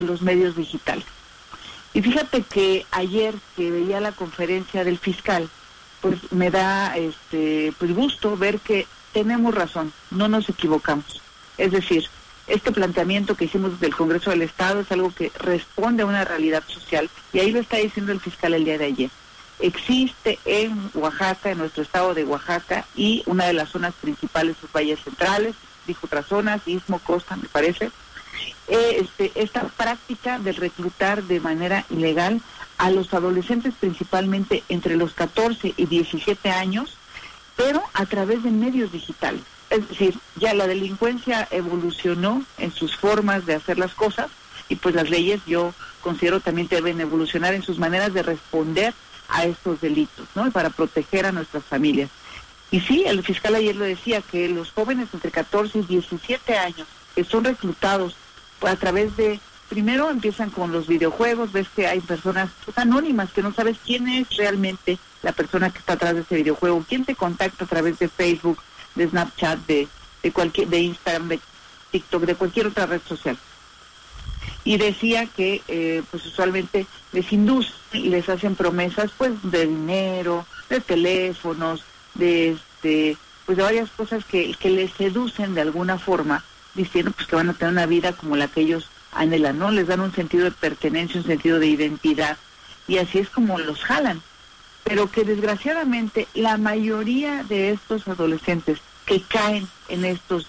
los medios digitales. Y fíjate que ayer que veía la conferencia del fiscal, pues me da pues gusto ver que tenemos razón, no nos equivocamos. Es decir, este planteamiento que hicimos del Congreso del Estado es algo que responde a una realidad social, y ahí lo está diciendo el fiscal el día de ayer. Existe en Oaxaca, en nuestro estado de Oaxaca, y una de las zonas principales, sus valles centrales, dijo otras zonas, Istmo, Costa, me parece, esta práctica de reclutar de manera ilegal a los adolescentes, principalmente entre los 14 y 17 años, pero a través de medios digitales. Es decir, ya la delincuencia evolucionó en sus formas de hacer las cosas, y pues las leyes, yo considero, también deben evolucionar en sus maneras de responder a estos delitos, ¿no? Para proteger a nuestras familias. Y sí, el fiscal ayer lo decía, que los jóvenes entre 14 y 17 años que son reclutados a través de, primero empiezan con los videojuegos, ves que hay personas anónimas que no sabes quién es realmente la persona que está atrás de ese videojuego, quién te contacta a través de Facebook, de Snapchat, de Instagram, de TikTok, de cualquier otra red social. Y decía que pues usualmente les inducen y les hacen promesas pues de dinero, de teléfonos, pues de varias cosas que les seducen de alguna forma, diciendo pues que van a tener una vida como la que ellos anhelan, ¿no? Les dan un sentido de pertenencia, un sentido de identidad, y así es como los jalan. Pero que desgraciadamente la mayoría de estos adolescentes que caen en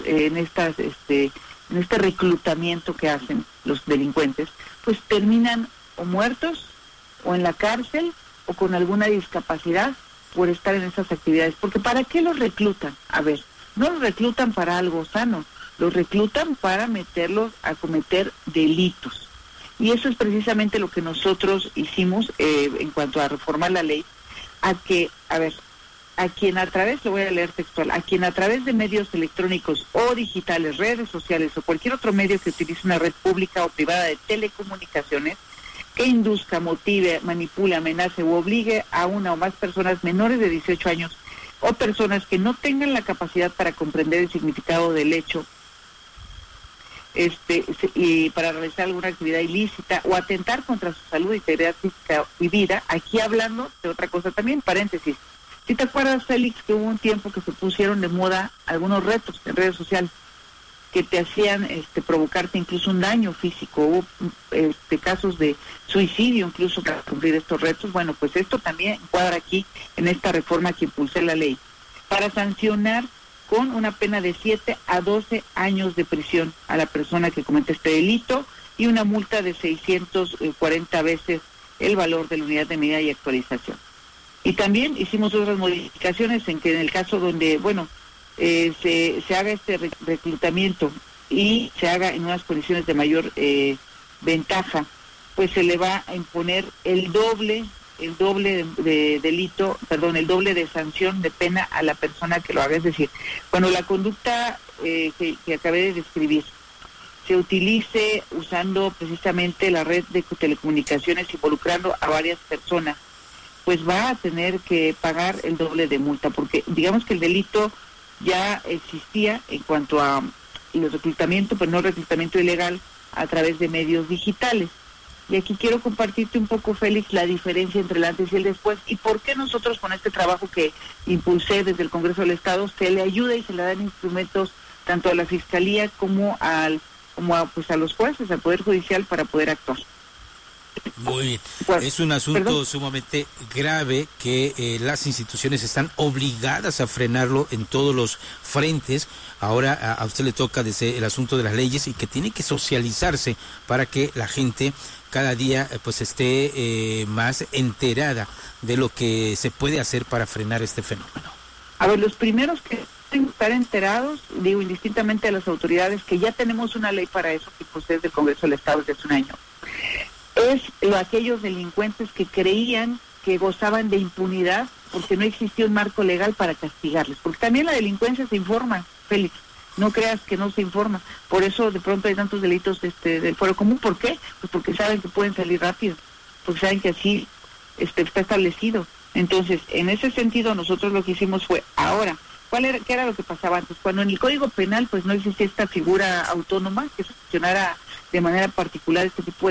este reclutamiento que hacen los delincuentes, pues terminan o muertos, o en la cárcel, o con alguna discapacidad por estar en esas actividades. Porque ¿para qué los reclutan? A ver, no los reclutan para algo sano, los reclutan para meterlos a cometer delitos. Y eso es precisamente lo que nosotros hicimos en cuanto a reformar la ley, a quien a través, lo voy a leer textual, a quien a través de medios electrónicos o digitales, redes sociales o cualquier otro medio que utilice una red pública o privada de telecomunicaciones, que induzca, motive, manipule, amenace u obligue a una o más personas menores de 18 años o personas que no tengan la capacidad para comprender el significado del hecho y para realizar alguna actividad ilícita o atentar contra su salud, integridad física y vida. Aquí hablando de otra cosa también, paréntesis. ¿Sí te acuerdas, Félix, que hubo un tiempo que se pusieron de moda algunos retos en redes sociales que te hacían provocarte incluso un daño físico? Hubo casos de suicidio incluso para cumplir estos retos. Bueno, pues esto también encuadra aquí en esta reforma que impulsé la ley, para sancionar con una pena de 7 a 12 años de prisión a la persona que comete este delito y una multa de 640 veces el valor de la unidad de medida y actualización. Y también hicimos otras modificaciones en que en el caso donde, se haga este reclutamiento y se haga en unas condiciones de mayor ventaja, pues se le va a imponer el doble de delito, el doble de sanción de pena a la persona que lo haga. Es decir, cuando la conducta que acabé de describir se utilice usando precisamente la red de telecomunicaciones, involucrando a varias personas, pues va a tener que pagar el doble de multa, porque digamos que el delito ya existía en cuanto a el reclutamiento, pero no reclutamiento ilegal a través de medios digitales. Y aquí quiero compartirte un poco, Félix, la diferencia entre el antes y el después, y por qué nosotros con este trabajo que impulsé desde el Congreso del Estado se le ayuda y se le dan instrumentos tanto a la Fiscalía como a los jueces, al Poder Judicial, para poder actuar. Muy bien. Es un asunto sumamente grave que las instituciones están obligadas a frenarlo en todos los frentes. Ahora a usted le toca desde el asunto de las leyes y que tiene que socializarse para que la gente cada día pues esté más enterada de lo que se puede hacer para frenar este fenómeno. A ver, los primeros que deben estar enterados, digo indistintamente a las autoridades, que ya tenemos una ley para eso que posee del Congreso del Estado desde hace un año, es aquellos delincuentes que creían que gozaban de impunidad porque no existía un marco legal para castigarles, porque también la delincuencia se informa, Félix, no creas que no se informa, por eso de pronto hay tantos delitos del fuero común. ¿Por qué? Pues porque saben que pueden salir rápido, porque saben que así está establecido. Entonces, en ese sentido, nosotros lo que hicimos fue, ahora ¿Qué era lo que pasaba antes? Cuando en el Código Penal pues no existía esta figura autónoma que sancionara de manera particular este tipo de